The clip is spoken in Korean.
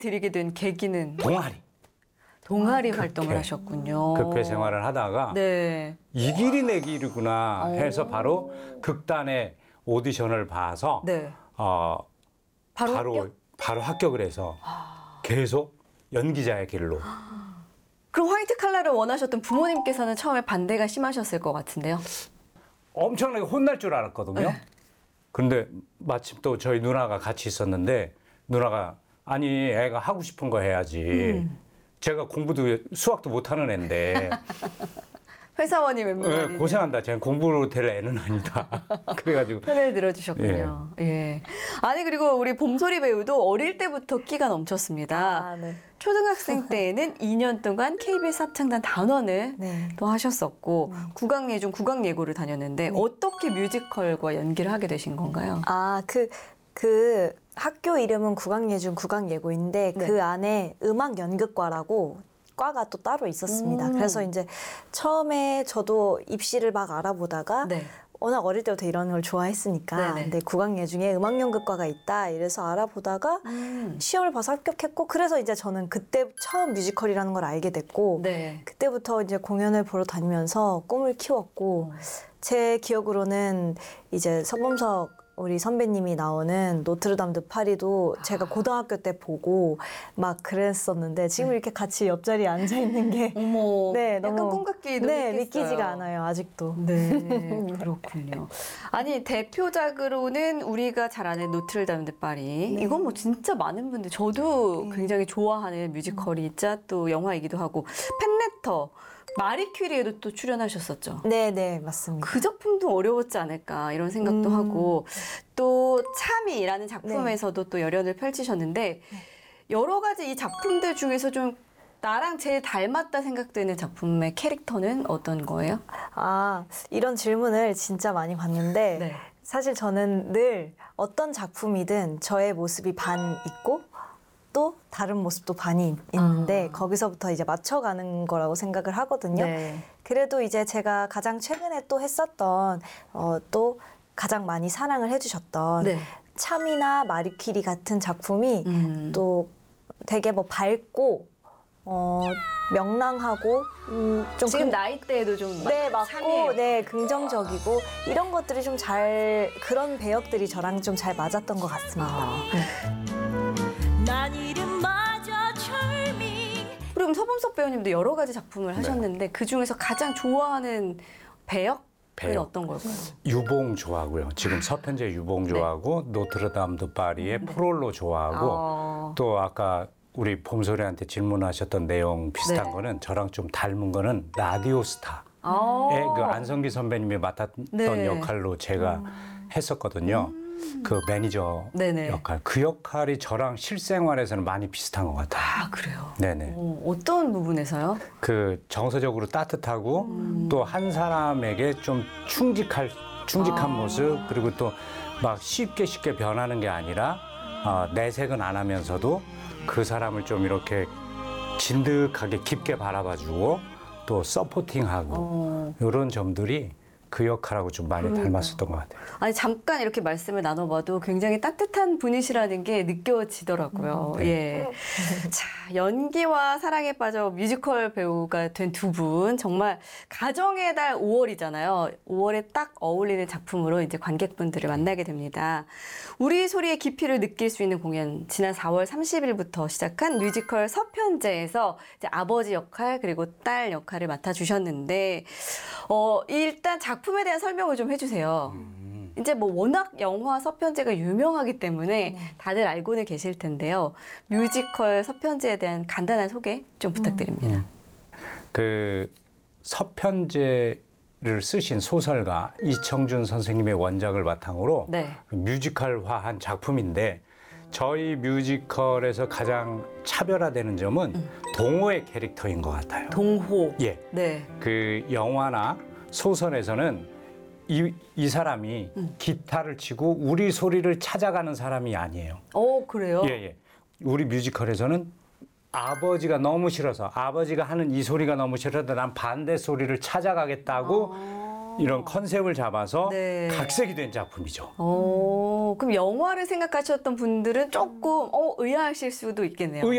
들이게 된 계기는 동아리 활동을 하셨군요. 극회 생활을 하다가 네. 이 길이 내 길이구나 해서 바로 극단의 오디션을 봐서 네. 바로 합격? 합격을 해서 계속 연기자의 길로. 그럼 화이트 칼라를 원하셨던 부모님께서는 처음에 반대가 심하셨을 것 같은데요. 엄청나게 혼날 줄 알았거든요. 네. 근데 마침 또 저희 누나가 같이 있었는데 누나가 아니 애가 하고 싶은 거 해야지. 제가 공부도 수학도 못하는 애인데 회사원이 멤버가 고생한다. 제가 공부로 될 애는 아니다. 그래가지고 편을 들어주셨군요. 예. 아니 그리고 우리 봄소리 배우도 어릴 때부터 끼가 넘쳤습니다. 네. 초등학생 때에는 2년 동안 KBS 합창단 단원을 네. 또 하셨었고 국악예중 국악예고를 다녔는데 어떻게 뮤지컬과 연기를 하게 되신 건가요? 그 학교 이름은 국악예중 국악예고인데 네. 그 안에 음악연극과라고 과가 또 따로 있었습니다. 그래서 이제 처음에 저도 입시를 막 알아보다가 네. 워낙 어릴 때부터 이런 걸 좋아했으니까 네네. 근데 국악예중에 음악연극과가 있다 이래서 알아보다가 시험을 봐서 합격했고 그래서 이제 저는 그때 처음 뮤지컬이라는 걸 알게 됐고 네. 그때부터 이제 공연을 보러 다니면서 꿈을 키웠고 제 기억으로는 이제 서범석 우리 선배님이 나오는 노트르담 드 파리도 제가 고등학교 때 보고 막 그랬었는데 지금 이렇게 같이 옆자리에 앉아 있는 게 어머, 네, 약간 너무 꿈 같기도 네, 했겠어요. 믿기지가 않아요 아직도. 네, 그렇군요. 아니 대표작으로는 우리가 잘 아는 노트르담 드 파리. 네. 이건 뭐 진짜 많은 분들 저도 굉장히 좋아하는 뮤지컬이자 또 영화이기도 하고 펜네터, 마리 퀴리에도 또 출연하셨었죠. 네, 맞습니다. 그 작품도 어려웠지 않을까 이런 생각도 하고 또 참이라는 작품에서도 또 열연을 펼치셨는데 여러 가지 이 작품들 중에서 좀 나랑 제일 닮았다 생각되는 작품의 캐릭터는 어떤 거예요? 이런 질문을 진짜 많이 받는데 네. 사실 저는 늘 어떤 작품이든 저의 모습이 반 있고 또 다른 모습도 반이 있는데 거기서부터 이제 맞춰가는 거라고 생각을 하거든요. 네. 그래도 이제 제가 가장 최근에 또 했었던 또 가장 많이 사랑을 해주셨던 네. 참이나 마리퀴리 같은 작품이 또 되게 뭐 밝고 명랑하고 좀 지금 나이대에도 좀 네, 맞고, 참이에요. 네, 긍정적이고, 이런 것들이 좀 그런 배역들이 저랑 좀 잘 맞았던 것 같습니다. 난 이름마저 철밍 그럼 서범석 배우님도 여러 가지 작품을 하셨는데 그 중에서 가장 좋아하는 배역은 배역. 어떤 걸까요? 유봉 좋아하고요. 지금 서편제 유봉 좋아하고 노트르담 드 파리의 프롤로 좋아하고 또 아까 우리 봄소리한테 질문하셨던 내용 비슷한 네. 거는 저랑 좀 닮은 거는 라디오 스타의 그 안성기 선배님이 맡았던 네. 역할로 제가 했었거든요. 그 매니저 네네. 역할. 그 역할이 저랑 실생활에서는 많이 비슷한 것 같아요. 아 그래요? 네네. 어떤 부분에서요? 그 정서적으로 따뜻하고 또 한 사람에게 좀 충직한 모습 그리고 또 막 쉽게 변하는 게 아니라 내색은 안 하면서도 그 사람을 좀 이렇게 진득하게 깊게 바라봐주고 또 서포팅하고 이런 점들이 그 역할하고 좀 많이 닮았었던 것 같아요. 아니 잠깐 이렇게 말씀을 나눠봐도 굉장히 따뜻한 분이시라는 게 느껴지더라고요. 예. 자, 연기와 사랑에 빠져 뮤지컬 배우가 된 두 분 정말 가정의 달 5월이잖아요. 5월에 딱 어울리는 작품으로 이제 관객분들을 만나게 됩니다. 우리 소리의 깊이를 느낄 수 있는 공연 지난 4월 30일부터 시작한 뮤지컬 서편제에서 이제 아버지 역할 그리고 딸 역할을 맡아주셨는데 일단 작품에 대한 설명을 좀 해주세요. 이제 뭐 워낙 영화 서편제가 유명하기 때문에 다들 알고는 계실 텐데요. 뮤지컬 서편제에 대한 간단한 소개 좀 부탁드립니다. 그 서편제를 쓰신 소설가 이청준 선생님의 원작을 바탕으로 네. 뮤지컬화한 작품인데 저희 뮤지컬에서 가장 차별화되는 점은 동호의 캐릭터인 것 같아요. 동호. 예. 네. 그 영화나 소설에서는 이 사람이 기타를 치고 우리 소리를 찾아가는 사람이 아니에요. 그래요? 예. 우리 뮤지컬에서는 아버지가 너무 싫어서 아버지가 하는 이 소리가 너무 싫어서 난 반대 소리를 찾아가겠다고 이런 컨셉을 잡아서 네. 각색이 된 작품이죠. 그럼 영화를 생각하셨던 분들은 조금 의아하실 수도 있겠네요.